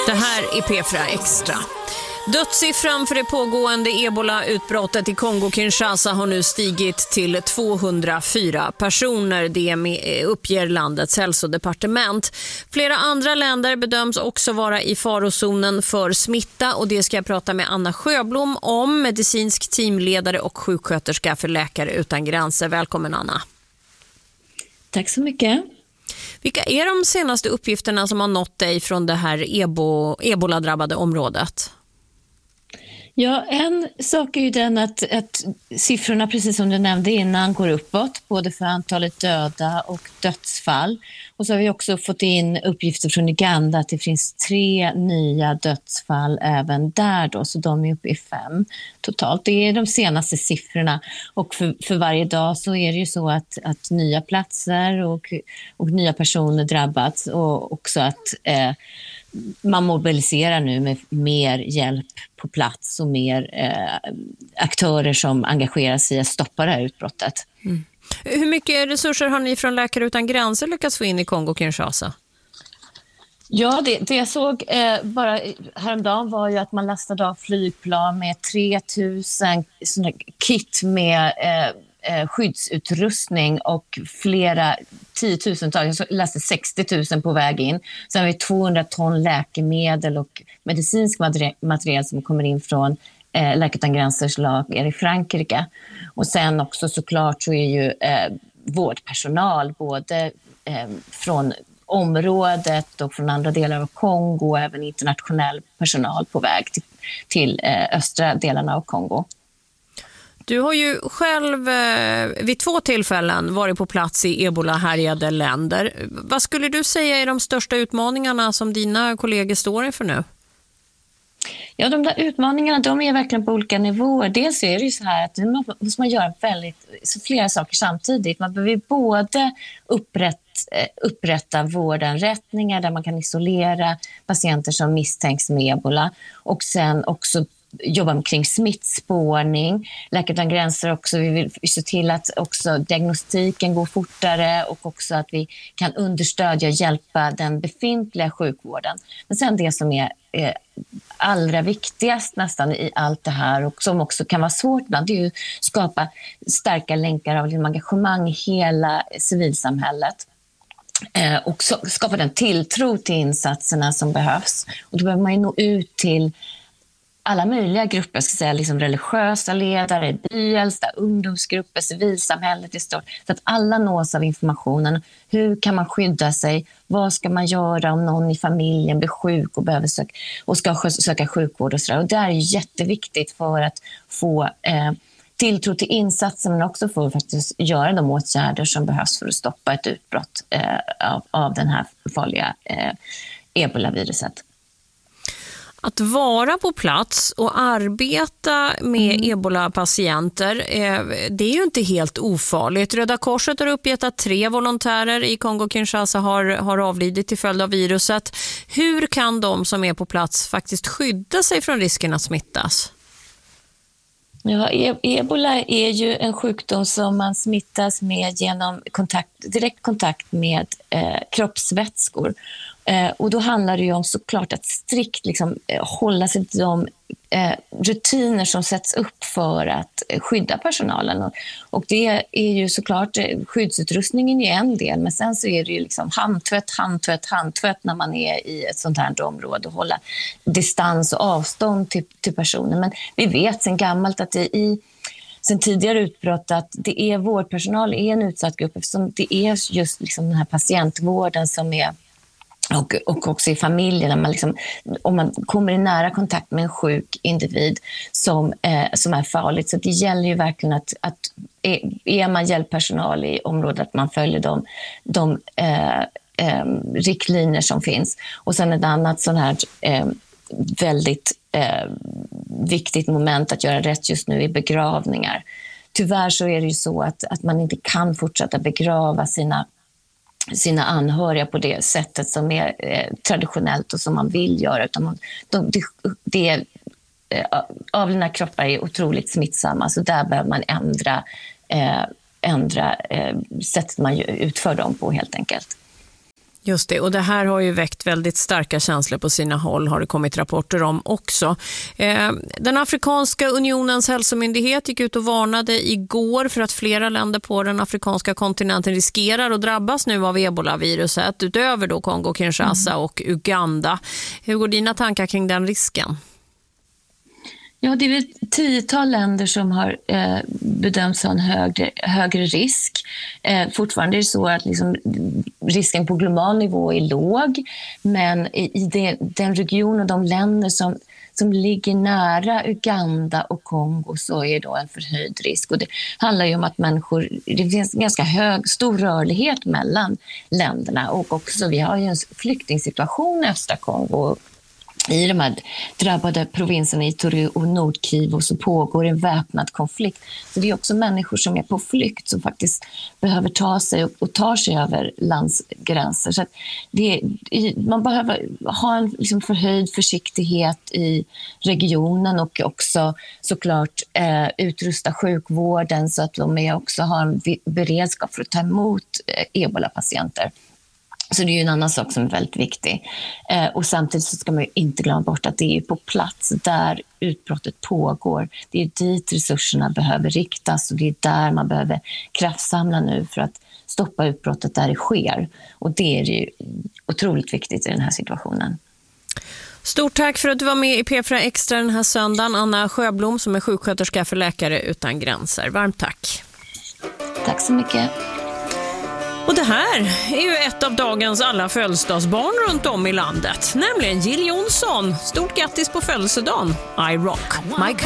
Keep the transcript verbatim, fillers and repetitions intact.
Det här är P fyra Extra. Dödssiffran för det pågående ebola-utbrottet i Kongo-Kinshasa har nu stigit till tvåhundrafyra personer. Det uppger landets hälsodepartement. Flera andra länder bedöms också vara i farozonen för smitta, och det ska jag prata med Anna Sjöblom om, medicinsk teamledare och sjuksköterska för Läkare utan gränser. Välkommen, Anna. Tack så mycket. Vilka är de senaste uppgifterna som har nått dig från det här ebo- ebola-drabbade området? Ja, en sak är ju den att, att siffrorna, precis som du nämnde innan, går uppåt, både för antalet döda och dödsfall. Och så har vi också fått in uppgifter från Uganda att det finns tre nya dödsfall även där då, så de är uppe i fem totalt. Det är de senaste siffrorna, och för, för varje dag så är det ju så att, att nya platser och, och nya personer drabbats, och också att eh, man mobiliserar nu med mer hjälp på plats och mer eh, aktörer som engagerar sig i att stoppa det här utbrottet. Mm. Hur mycket resurser har ni från Läkare utan gränser lyckats få in i Kongo-Kinshasa? Ja, det, det jag såg eh, bara häromdagen var ju att man lastade av flygplan med tre tusen såna kit med eh, eh, skyddsutrustning och flera tiotusentals, jag läste sextio tusen på väg in. Sen har vi tvåhundra ton läkemedel och medicinsk material som kommer in från eh, Läkare utan gränsers lager i Frankrike. Och sen också såklart så är ju eh, vårdpersonal både eh, från området och från andra delar av Kongo, och även internationell personal på väg till, till eh, östra delarna av Kongo. Du har ju själv eh, vid två tillfällen varit på plats i ebola-härjade länder. Vad skulle du säga är de största utmaningarna som dina kollegor står inför nu? Ja, de där utmaningarna, de är verkligen på olika nivåer. Dels är det ju så här att nu måste man göra väldigt, så flera saker samtidigt. Man behöver både upprätta, upprätta vårdanrättningar där man kan isolera patienter som misstänks med ebola, och sen också jobba kring smittspårning. Läkare utan gränser också, vi vill se till att också diagnostiken går fortare, och också att vi kan understödja och hjälpa den befintliga sjukvården. Men sen det som är eh, allra viktigast nästan i allt det här, och som också kan vara svårt ibland, det är ju att skapa starka länkar av liksom engagemang i hela civilsamhället. Eh, och så, skapa den tilltro till insatserna som behövs. Och då behöver man ju nå ut till alla möjliga grupper, ska säga, liksom religiösa ledare, byäldsta, ungdomsgrupper, civilsamhället i stort, så att alla nås av informationen. Hur kan man skydda sig? Vad ska man göra om någon i familjen blir sjuk och, behöver söka, och ska söka sjukvård och sådär. Och det är jätteviktigt för att få eh, tilltro till insatsen, men också för att faktiskt göra de åtgärder som behövs för att stoppa ett utbrott eh, av, av den här farliga eh, ebola-viruset. Att vara på plats och arbeta med mm. ebola-patienter, det är ju inte helt ofarligt. Röda Korset har uppgett att tre volontärer i Kongo-Kinshasa har, har avlidit till följd av viruset. Hur kan de som är på plats faktiskt skydda sig från risken att smittas? Ja, ebola är ju en sjukdom som man smittas med genom kontakt, direkt kontakt med eh, kroppsvätskor. Eh, och då handlar det ju om såklart att strikt liksom, eh, hålla sig till de eh, rutiner som sätts upp för att eh, skydda personalen. Och, och det är ju såklart, eh, skyddsutrustningen är en del, men sen så är det ju liksom handtvätt, handtvätt, handtvätt när man är i ett sånt här område, och hålla distans och avstånd till, till personen. Men vi vet sedan gammalt att det i sen tidigare utbrott att det är vårdpersonal är en utsatt grupp, eftersom det är just liksom den här patientvården som är. Och, och också i familjen, när man liksom, om man kommer i nära kontakt med en sjuk individ som, eh, som är farligt. Så det gäller ju verkligen att, att är, är man hjälppersonal i området, att man följer de, de eh, eh, riktlinjer som finns. Och sen ett annat sån här eh, väldigt eh, viktigt moment att göra rätt just nu i begravningar. Tyvärr så är det ju så att, att man inte kan fortsätta begrava sina sina anhöriga på det sättet som är eh, traditionellt och som man vill göra, utan man, de, det, det är, eh, avlidna kroppar är otroligt smittsamma, så där behöver man ändra, eh, ändra eh, sättet man utför dem på helt enkelt. Just det, och det här har ju väckt väldigt starka känslor på sina håll, har det kommit rapporter om också. Eh, den Afrikanska unionens hälsomyndighet gick ut och varnade igår för att flera länder på den afrikanska kontinenten riskerar att drabbas nu av ebola-viruset, utöver då Kongo, Kinshasa mm. och Uganda. Hur går dina tankar kring den risken? Ja, det är ett tiotal länder som har eh, bedömts ha en högre, högre risk. Eh, fortfarande är det så att liksom, risken på global nivå är låg, men i, i det, den region och de länder som, som ligger nära Uganda och Kongo så är då en förhöjd risk. Och det handlar ju om att människor, det finns ganska hög, stor rörlighet mellan länderna, och också vi har ju en flyktingsituation i östra Kongo. I de här drabbade provinserna i Ituri och Nordkivu så pågår en väpnad konflikt. Så det är också människor som är på flykt som faktiskt behöver ta sig och, och tar sig över landsgränser. Så att det är, man behöver ha en liksom förhöjd försiktighet i regionen, och också såklart eh, utrusta sjukvården så att de är också har en beredskap för att ta emot eh, ebola-patienter. Så det är ju en annan sak som är väldigt viktig. Eh, och samtidigt så ska man ju inte glömma bort att det är på plats där utbrottet pågår. Det är dit resurserna behöver riktas, och det är där man behöver kraftsamla nu för att stoppa utbrottet där det sker. Och det är ju otroligt viktigt i den här situationen. Stort tack för att du var med i P fyra Extra den här söndagen, Anna Sjöblom som är sjuksköterska för Läkare utan gränser. Varmt tack. Tack så mycket. Och det här är ju ett av dagens alla födelsedagsbarn runt om i landet, nämligen Jill Johnson. Stort grattis på födelsedagen. I rock my